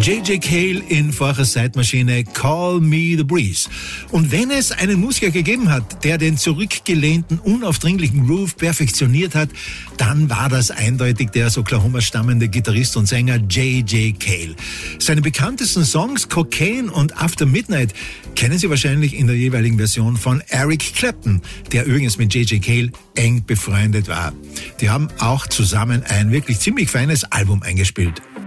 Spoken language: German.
J.J. Cale in Forchers Zeitmaschine, Call Me the Breeze. Und wenn es einen Musiker gegeben hat, der den zurückgelehnten, unaufdringlichen Groove perfektioniert hat, dann war das eindeutig der aus Oklahoma stammende Gitarrist und Sänger J.J. Cale. Seine bekanntesten Songs Cocaine und After Midnight kennen Sie wahrscheinlich in der jeweiligen Version von Eric Clapton, der übrigens mit J.J. Cale eng befreundet war. Die haben auch zusammen ein wirklich ziemlich feines Album eingespielt.